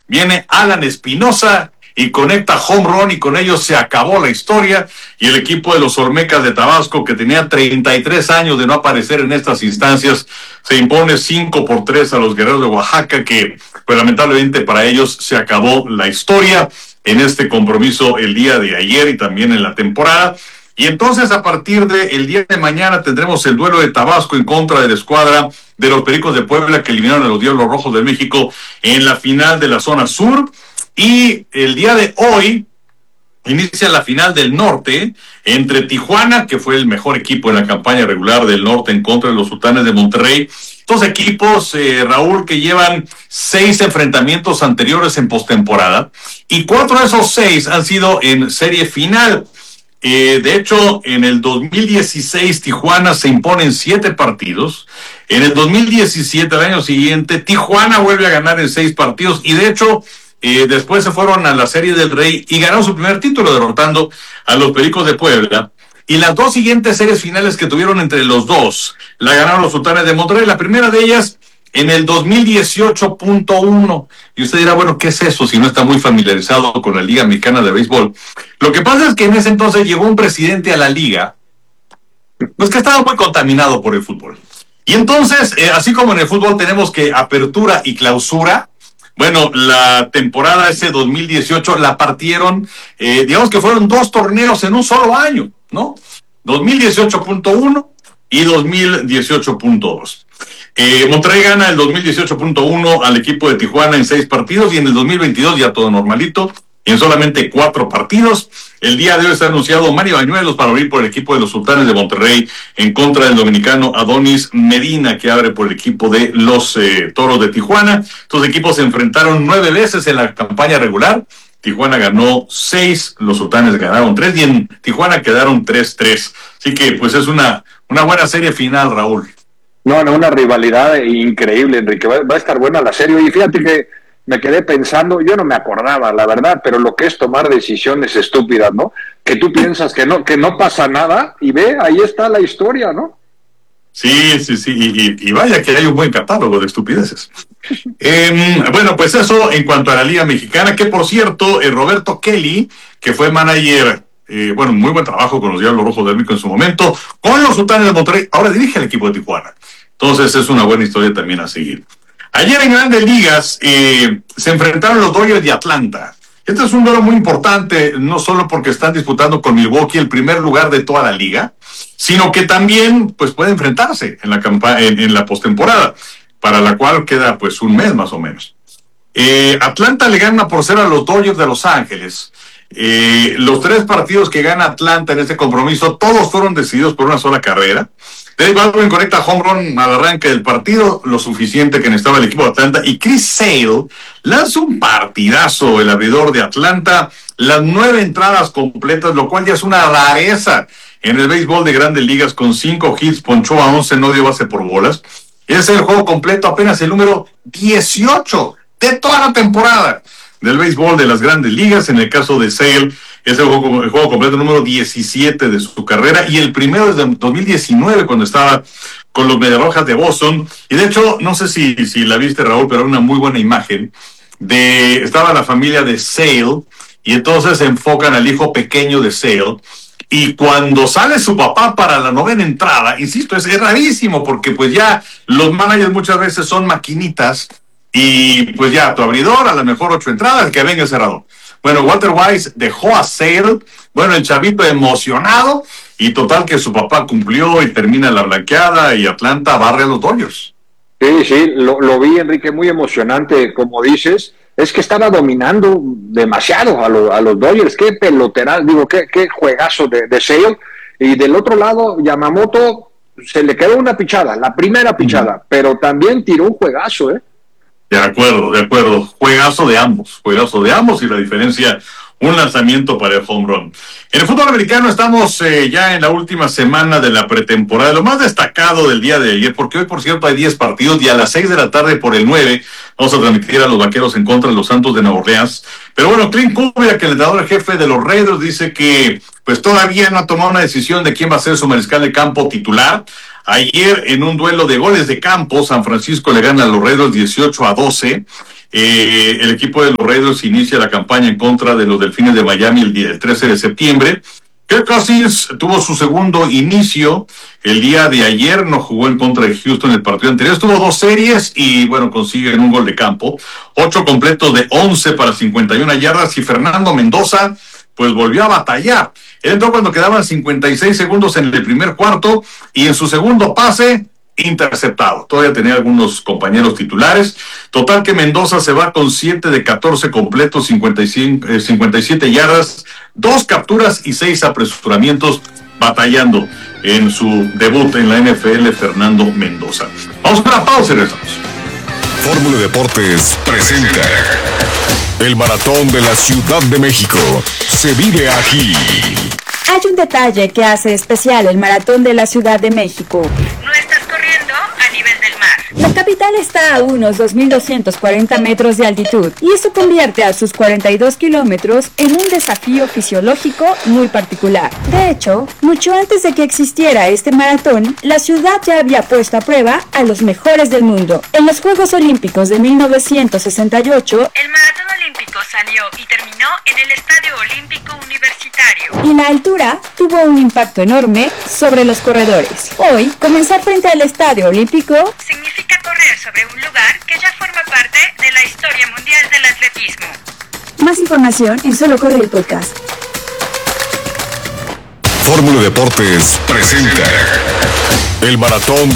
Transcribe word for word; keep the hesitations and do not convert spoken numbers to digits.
viene Alan Espinosa y conecta home run, y con ello se acabó la historia, y el equipo de los Olmecas de Tabasco, que tenía treinta y tres años de no aparecer en estas instancias, se impone cinco por tres a los Guerreros de Oaxaca, que pues lamentablemente para ellos se acabó la historia en este compromiso el día de ayer y también en la temporada. Y entonces a partir del día de mañana tendremos el duelo de Tabasco en contra de la escuadra de los Pericos de Puebla, que eliminaron a los Diablos Rojos de México en la final de la zona sur. Y el día de hoy inicia la final del norte entre Tijuana, que fue el mejor equipo en la campaña regular del norte, en contra de los Sultanes de Monterrey. Dos equipos, eh, Raúl, que llevan seis enfrentamientos anteriores en postemporada, y cuatro de esos seis han sido en serie final. Eh, de hecho, en el dos mil dieciséis Tijuana se impone en siete partidos. En el dos mil diecisiete, al año siguiente, Tijuana vuelve a ganar en seis partidos, y de hecho Eh, después se fueron a la Serie del Rey y ganaron su primer título derrotando a los Pericos de Puebla. Y las dos siguientes series finales que tuvieron entre los dos la ganaron los Sultanes de Monterrey. La primera de ellas en el dos mil dieciocho punto uno. Y usted dirá, bueno, ¿qué es eso si no está muy familiarizado con la Liga Mexicana de Béisbol? Lo que pasa es que en ese entonces llegó un presidente a la liga, pues que estaba muy contaminado por el fútbol. Y entonces, eh, así como en el fútbol tenemos que apertura y clausura, bueno, la temporada ese dos mil dieciocho la partieron, eh, digamos que fueron dos torneos en un solo año, ¿no? dos mil dieciocho punto uno y dos mil dieciocho punto dos. Eh, Monterrey gana el dos mil dieciocho punto uno al equipo de Tijuana en seis partidos, y en el dos mil veintidós ya todo normalito, en solamente cuatro partidos. El día de hoy está anunciado Mario Bañuelos para abrir por el equipo de los Sultanes de Monterrey en contra del dominicano Adonis Medina, que abre por el equipo de los eh, Toros de Tijuana. Estos equipos se enfrentaron nueve veces en la campaña regular. Tijuana ganó seis, los Sultanes ganaron tres, y en Tijuana quedaron tres tres. Así que pues es una, una buena serie final, Raúl. No, no, una rivalidad increíble, Enrique. Va, va a estar buena la serie. Y fíjate que me quedé pensando, yo no me acordaba, la verdad, pero lo que es tomar decisiones estúpidas, ¿no? Que tú piensas que no, que no pasa nada, y ve, ahí está la historia, ¿no? Sí, sí, sí, y, y, y vaya que hay un buen catálogo de estupideces. eh, bueno, pues eso en cuanto a la Liga Mexicana, que por cierto, eh, Roberto Kelly, que fue manager, eh, bueno, muy buen trabajo con los Diablos Rojos de México en su momento, con los Sultanes de Monterrey, ahora dirige el equipo de Tijuana. Entonces es una buena historia también a seguir. Ayer en Grandes Ligas eh, se enfrentaron los Dodgers de Atlanta. Este es un duelo muy importante, no solo porque están disputando con Milwaukee el primer lugar de toda la liga, sino que también pues puede enfrentarse en la campa- en, en la postemporada, para la cual queda pues un mes más o menos. Eh, Atlanta le gana por cero a los Dodgers de Los Ángeles. Eh, los tres partidos que gana Atlanta en este compromiso, todos fueron decididos por una sola carrera. Dave Baldwin conecta home run al arranque del partido, lo suficiente que necesitaba el equipo de Atlanta, y Chris Sale lanza un partidazo, el abridor de Atlanta, las nueve entradas completas, lo cual ya es una rareza en el béisbol de Grandes Ligas. Con cinco hits, ponchó a once, no dio base por bolas. Es el juego completo, apenas el número dieciocho de toda la temporada del béisbol de las Grandes Ligas. En el caso de Sale, es el juego, el juego completo número diecisiete de su carrera, y el primero desde dos mil diecinueve, cuando estaba con los Mediarrojas de Boston. Y de hecho, no sé si, si la viste, Raúl, pero era una muy buena imagen de, estaba la familia de Sale, y entonces se enfocan al hijo pequeño de Sale, y cuando sale su papá para la novena entrada, insisto, es, es rarísimo, porque pues ya los managers muchas veces son maquinitas, y pues ya, tu abridor, a lo mejor ocho entradas, que venga el cerrador. Bueno, Walter Wise dejó a Sale, bueno, el chavito emocionado, y total que su papá cumplió y termina la blanqueada, y Atlanta barre a los Dodgers. Sí, sí, lo, lo vi, Enrique, muy emocionante, como dices. Es que estaba dominando demasiado a, lo, a los Dodgers. Qué pelotera, digo, qué, qué juegazo de, de Sale. Y del otro lado, Yamamoto se le quedó una pichada, la primera pichada, uh-huh. pero también tiró un juegazo, ¿eh? De acuerdo, de acuerdo. Juegazo de ambos, juegazo de ambos, y la diferencia, un lanzamiento para el home run. En el fútbol americano estamos eh, ya en la última semana de la pretemporada. Lo más destacado del día de ayer, porque hoy, por cierto, hay diez partidos, y a las seis de la tarde por el nueve vamos a transmitir a los Vaqueros en contra de los Santos de Nueva Orleans. Pero bueno, Clint Kubiak, el entrenador jefe de los Raiders, dice que pues todavía no ha tomado una decisión de quién va a ser su mariscal de campo titular. Ayer, en un duelo de goles de campo, San Francisco le gana a los Raiders dieciocho a doce. Eh, el equipo de los Raiders inicia la campaña en contra de los Delfines de Miami el, día, el trece de septiembre. Kirk Cousins tuvo su segundo inicio el día de ayer, no jugó en contra de Houston el partido anterior, tuvo dos series y bueno, consiguen un gol de campo, ocho completos de once para cincuenta y una yardas, y Fernando Mendoza pues volvió a batallar. Él entró cuando quedaban cincuenta y seis segundos en el primer cuarto y en su segundo pase interceptado. Todavía tenía algunos compañeros titulares. Total que Mendoza se va con siete de catorce completos, cincuenta y cinco, eh, cincuenta y siete yardas, dos capturas y seis apresuramientos, batallando en su debut en la N F L, Fernando Mendoza. Vamos a una pausa y regresamos. Fórmula Deportes presenta el Maratón de la Ciudad de México. Se vive aquí. Hay un detalle que hace especial el Maratón de la Ciudad de México. No estás corriendo a nivel del mar. La capital está a unos dos mil doscientos cuarenta metros de altitud y eso convierte a sus cuarenta y dos kilómetros en un desafío fisiológico muy particular. De hecho, mucho antes de que existiera este maratón, la ciudad ya había puesto a prueba a los mejores del mundo. En los Juegos Olímpicos de mil novecientos sesenta y ocho, el maratón olímpico salió y terminó en el Estadio Olímpico Universitario. Y la altura tuvo un impacto enorme sobre los corredores. Hoy, comenzar frente al Estadio Olímpico significa correr sobre un lugar que ya forma parte de la historia mundial del atletismo. Más información en Solo Corre el Podcast. Fórmula Deportes presenta el Maratón de